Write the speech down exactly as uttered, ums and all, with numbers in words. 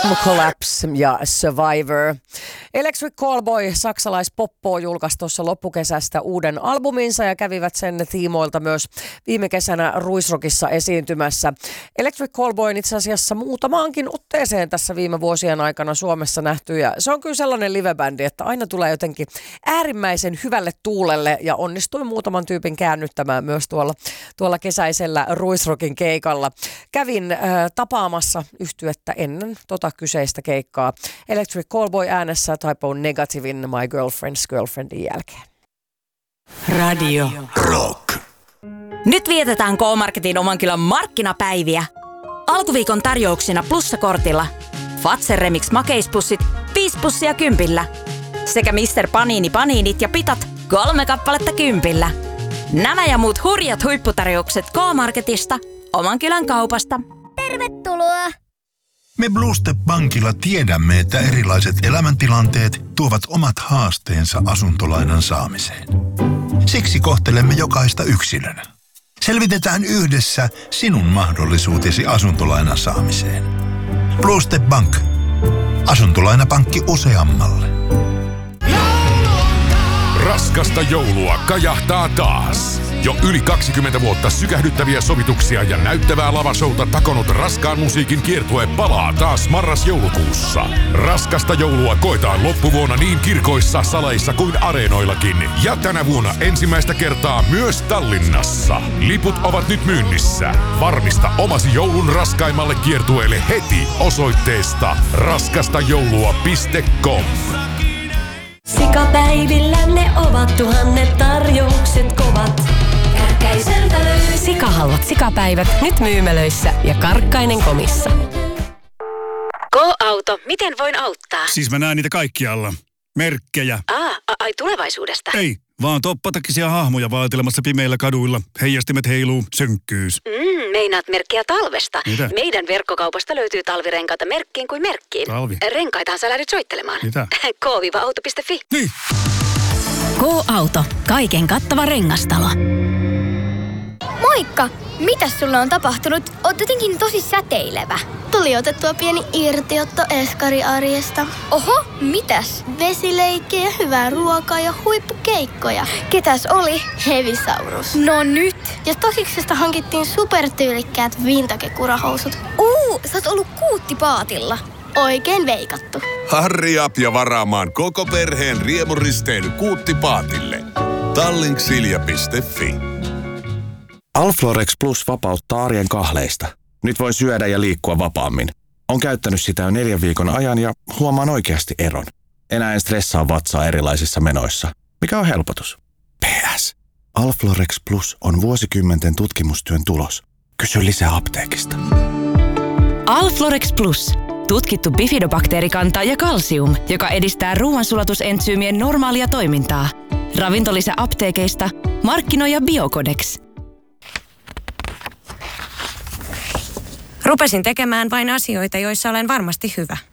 Collapse ja Survivor. Electric Callboy, saksalaispoppo, julkaisi tuossa loppukesästä uuden albuminsa ja kävivät sen tiimoilta myös viime kesänä Ruisrockissa esiintymässä. Electric Callboy itse asiassa muutamaankin otteeseen tässä viime vuosien aikana Suomessa nähty ja se on kyllä sellainen livebändi, että aina tulee jotenkin äärimmäisen hyvälle tuulelle ja onnistui muutaman tyypin käännyttämään myös tuolla, tuolla kesäisellä Ruisrockin keikalla. Kävin äh, tapaamassa yhtyettä ennen tota kyseistä keikkaa. Electric Callboy äänessä Type O Negativein My Girlfriend's Girlfriendin jälkeen. Radio Rock. Nyt vietetään K-Marketin Omankylän markkinapäiviä. Alkuviikon tarjouksina plussakortilla Fazer Remix makeispussit viisi pussia kympillä. Sekä mister Panini paniinit ja pitat kolme kappaletta kympillä. Nämä ja muut hurjat huipputarjoukset K-Marketista, Omankylän kaupasta. Tervetuloa! Me Blue Step Bankilla tiedämme, että erilaiset elämäntilanteet tuovat omat haasteensa asuntolainan saamiseen. Siksi kohtelemme jokaista yksilönä. Selvitetään yhdessä sinun mahdollisuutesi asuntolainan saamiseen. Blue Step Bank. Asuntolainapankki useammalle. Raskasta joulua kajahtaa taas. Jo yli kaksikymmentä vuotta sykähdyttäviä sovituksia ja näyttävää lavashouta takonut raskaan musiikin kiertue palaa taas marras-joulukuussa. Raskasta joulua koetaan loppuvuonna niin kirkoissa, saleissa kuin areenoillakin. Ja tänä vuonna ensimmäistä kertaa myös Tallinnassa. Liput ovat nyt myynnissä. Varmista omasi joulun raskaimmalle kiertueelle heti osoitteesta raskastajoulua piste com. Sikapäivillä ne ovat tuhannet tarjoukset kovat. Kärkäiseltä löytyy. Sikahallat sikapäivät nyt myymälöissä ja Karkkainen komissa. Go-auto, miten voin auttaa? Siis mä näen niitä kaikkialla. Merkkejä. Aa, ai tulevaisuudesta? Ei, vaan toppatakisia hahmoja vaeltelemassa pimeillä kaduilla. Heijastimet heiluu, synkkyys. Mm, meinaat merkkejä talvesta. Mitä? Meidän verkkokaupasta löytyy talvirenkaita merkkiin kuin merkkiin. Talvi? Renkaitahan sä lähdet soittelemaan. Mitä? K auto piste fi. Niin. K-auto, kaiken kattava rengastalo. Moikka! Mitäs sulla on tapahtunut? Oot jotenkin tosi säteilevä. Tuli otettua pieni irtiotto eskariarjesta. Oho, mitäs? Vesileikkejä, hyvää ruokaa ja huippukeikkoja. Ketäs oli? Hevisaurus. No nyt! Ja Stosiksesta hankittiin supertyylikkäät vintage-kurahousut. Uu, sä oot ollut kuuttipaatilla. Oikein veikattu. Hurry up ja varaamaan koko perheen riemuristeily Kuuttipaatille. Tallinksilja piste fi. Alflorex Plus vapauttaa arjen kahleista. Nyt voi syödä ja liikkua vapaammin. On käyttänyt sitä jo neljän viikon ajan ja huomaan oikeasti eron. Enää en stressaa vatsaa erilaisissa menoissa, mikä on helpotus. P S. Alflorex Plus on vuosikymmenten tutkimustyön tulos. Kysy lisää apteekista. Alflorex Plus. Tutkittu bifidobakteerikanta ja kalsium, joka edistää ruoansulatusensyymien normaalia toimintaa. Ravintolisä apteekeista. Markkinoija Biocodex. Rupesin tekemään vain asioita, joissa olen varmasti hyvä.